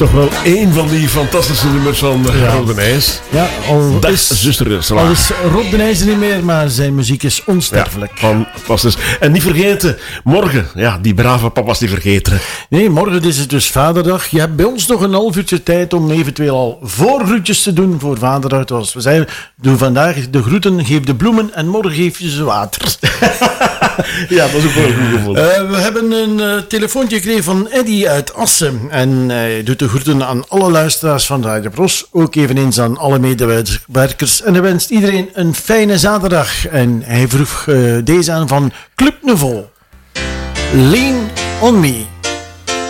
Toch wel één van die fantastische nummers van Rob de Nijs. Ja, Dag, zuster Ursula. Al is Rob de Nijs er niet meer, maar zijn muziek is onsterfelijk. Ja, fantastisch. En niet vergeten, morgen, die brave papa's die vergeten. Nee, morgen is het dus Vaderdag. Je hebt bij ons nog een half uurtje tijd om eventueel al voorgroetjes te doen voor Vaderdag. Zoals we zeiden, doe vandaag de groeten, geef de bloemen en morgen geef je ze water. Ja, dat is ook wel een goed gevoel. We hebben een telefoontje gekregen van Eddy uit Assen. En hij doet de groeten aan alle luisteraars van Radio Bros. Ook eveneens aan alle medewerkers. En hij wenst iedereen een fijne zaterdag. En hij vroeg deze aan van Club Nouveau. Lean on me.